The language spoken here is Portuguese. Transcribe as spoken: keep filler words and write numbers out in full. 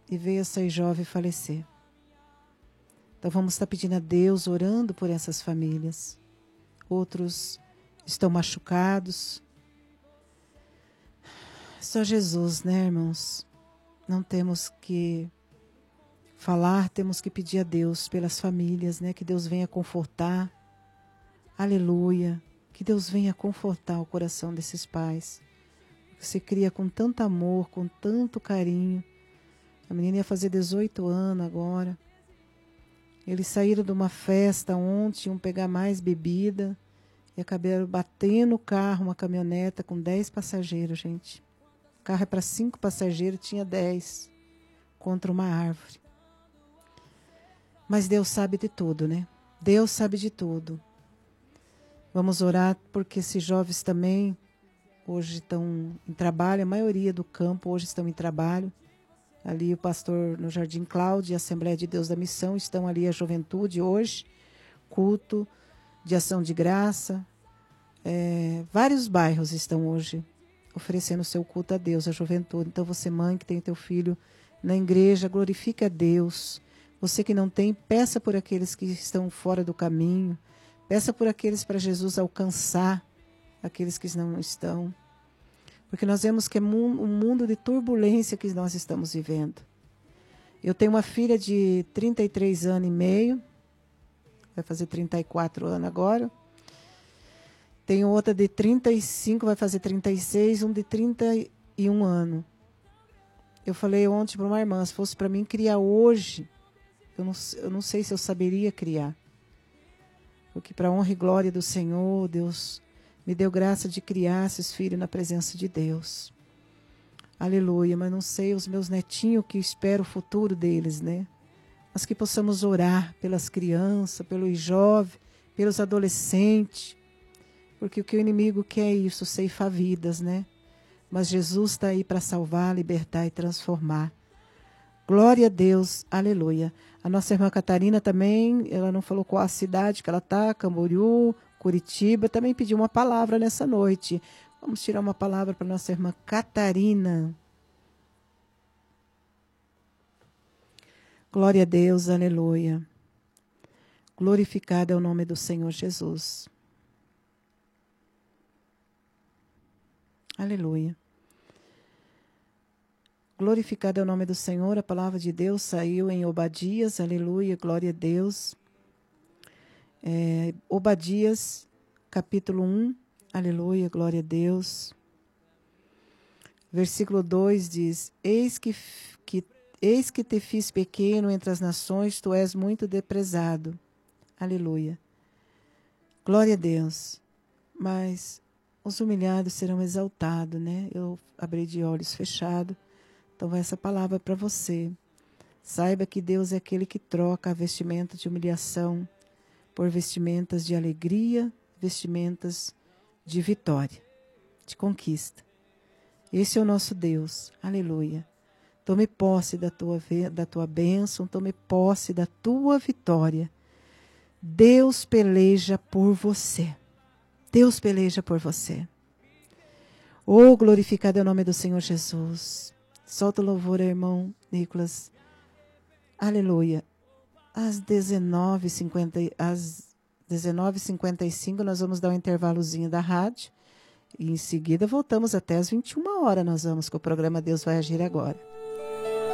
e veio essa jovem falecer. Então vamos estar pedindo a Deus, orando por essas famílias. Outros estão machucados. Só Jesus, né, irmãos? Não temos que falar, temos que pedir a Deus pelas famílias, né? Que Deus venha confortar. Aleluia. Que Deus venha confortar o coração desses pais. Que se cria com tanto amor, com tanto carinho. A menina ia fazer dezoito anos agora. Eles saíram de uma festa ontem, iam pegar mais bebida. E acabaram batendo o carro, uma caminhoneta com dez passageiros, gente. O carro é para cinco passageiros, tinha dez. Contra uma árvore. Mas Deus sabe de tudo, né? Deus sabe de tudo. Vamos orar porque esses jovens também hoje estão em trabalho. A maioria do campo hoje estão em trabalho. Ali o pastor no Jardim Cláudio e a Assembleia de Deus da Missão estão ali a juventude hoje. Culto de ação de graça. É, vários bairros estão hoje oferecendo o seu culto a Deus, a juventude. Então você, mãe, que tem teu filho na igreja, glorifique a Deus. Você que não tem, peça por aqueles que estão fora do caminho. Peça por aqueles para Jesus alcançar aqueles que não estão. Porque nós vemos que é um mundo de turbulência que nós estamos vivendo. Eu tenho uma filha de trinta e três anos e meio. Vai fazer trinta e quatro anos agora. Tenho outra de trinta e cinco, vai fazer trinta e seis. Um de trinta e um anos. Eu falei ontem para uma irmã, se fosse para mim criar hoje, eu não, eu não sei se eu saberia criar. Porque para a honra e glória do Senhor, Deus me deu graça de criar esses filhos na presença de Deus. Aleluia, mas não sei os meus netinhos que espero o futuro deles, né? Mas que possamos orar pelas crianças, pelos jovens, pelos adolescentes. Porque o que o inimigo quer é isso, ceifar vidas, né? Mas Jesus está aí para salvar, libertar e transformar. Glória a Deus, aleluia. A nossa irmã Catarina também, ela não falou qual a cidade que ela está, Camboriú, Curitiba, também pediu uma palavra nessa noite. Vamos tirar uma palavra para nossa irmã Catarina. Glória a Deus, aleluia. Glorificado é o nome do Senhor Jesus. Aleluia. Glorificado é o nome do Senhor, a palavra de Deus saiu em Obadias, aleluia, glória a Deus. É, Obadias, capítulo um, aleluia, glória a Deus. Versículo dois diz, eis que, que, eis que te fiz pequeno entre as nações, tu és muito desprezado. Aleluia. Glória a Deus. Mas os humilhados serão exaltados, né? Eu abri de olhos fechados. Então vai essa palavra para você. Saiba que Deus é aquele que troca a vestimenta de humilhação por vestimentas de alegria, vestimentas de vitória, de conquista. Esse é o nosso Deus. Aleluia. Tome posse da tua, da tua bênção, tome posse da tua vitória. Deus peleja por você. Deus peleja por você. Oh, glorificado é o nome do Senhor Jesus. Solta o louvor, irmão Nicolas. Aleluia. Às dezenove e cinquenta, às dezenove e cinquenta e cinco nós vamos dar um intervalozinho da rádio. E em seguida voltamos até às vinte e uma horas. Nós vamos com o programa Deus Vai Agir Agora.